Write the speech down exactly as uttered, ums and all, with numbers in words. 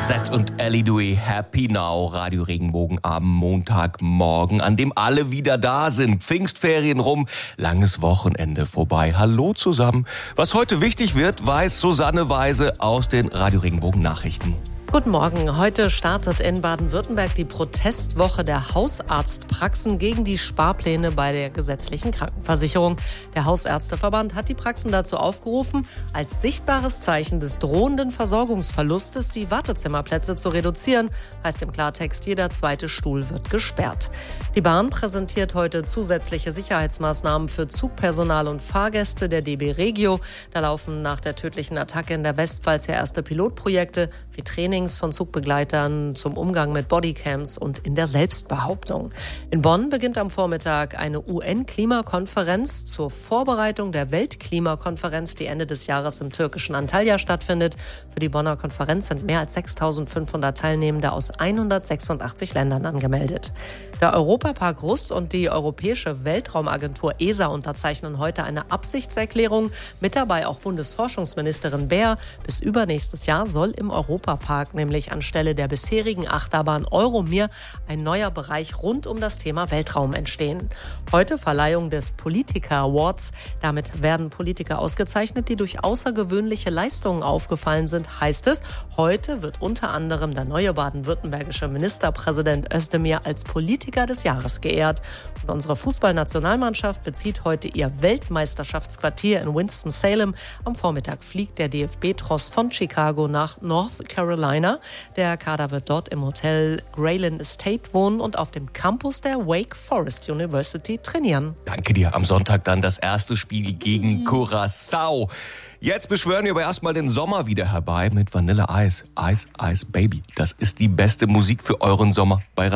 Zed und Ellie Dewey, Happy Now, Radio Regenbogen am Montagmorgen, an dem alle wieder da sind. Pfingstferien rum, langes Wochenende vorbei. Hallo zusammen. Was heute wichtig wird, weiß Susanne Weise aus den Radio Regenbogen Nachrichten. Guten Morgen. Heute startet in Baden-Württemberg die Protestwoche der Hausarztpraxen gegen die Sparpläne bei der gesetzlichen Krankenversicherung. Der Hausärzteverband hat die Praxen dazu aufgerufen, als sichtbares Zeichen des drohenden Versorgungsverlustes die Wartezimmerplätze zu reduzieren. Heißt im Klartext, jeder zweite Stuhl wird gesperrt. Die Bahn präsentiert heute zusätzliche Sicherheitsmaßnahmen für Zugpersonal und Fahrgäste der D B Regio. Da laufen nach der tödlichen Attacke in der Westpfalz ja erste Pilotprojekte wie Training von Zugbegleitern zum Umgang mit Bodycams und in der Selbstbehauptung. In Bonn beginnt am Vormittag eine U N-Klimakonferenz zur Vorbereitung der Weltklimakonferenz, die Ende des Jahres im türkischen Antalya stattfindet. Für die Bonner Konferenz sind mehr als sechstausendfünfhundert Teilnehmende aus hundertsechsundachtzig Ländern angemeldet. Der Europapark Russ und die Europäische Weltraumagentur E S A unterzeichnen heute eine Absichtserklärung. Mit dabei auch Bundesforschungsministerin Baer. Bis übernächstes Jahr soll im Europapark nämlich anstelle der bisherigen Achterbahn Euromir ein neuer Bereich rund um das Thema Weltraum entstehen. Heute Verleihung des Politiker Awards. Damit werden Politiker ausgezeichnet, die durch außergewöhnliche Leistungen aufgefallen sind, heißt es. Heute wird unter anderem der neue baden-württembergische Ministerpräsident Özdemir als Politiker des Jahres geehrt. Und unsere Fußballnationalmannschaft bezieht heute ihr Weltmeisterschaftsquartier in Winston-Salem. Am Vormittag fliegt der D F B-Tross von Chicago nach North Carolina. Der Kader wird dort im Hotel Grayland Estate wohnen und auf dem Campus der Wake Forest University trainieren. Danke dir. Am Sonntag dann das erste Spiel gegen Curaçao. Jetzt beschwören wir aber erstmal den Sommer wieder herbei mit Vanille Ice. Ice, Ice Baby. Das ist die beste Musik für euren Sommer bei